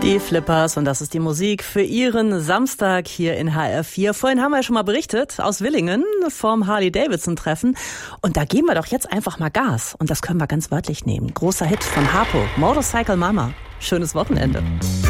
Die Flippers, und das ist die Musik für Ihren Samstag hier in HR4. Vorhin haben wir ja schon mal berichtet aus Willingen vom Harley-Davidson-Treffen. Und da geben wir doch jetzt einfach mal Gas. Und das können wir ganz wörtlich nehmen. Großer Hit von Harpo, Motorcycle Mama. Schönes Wochenende.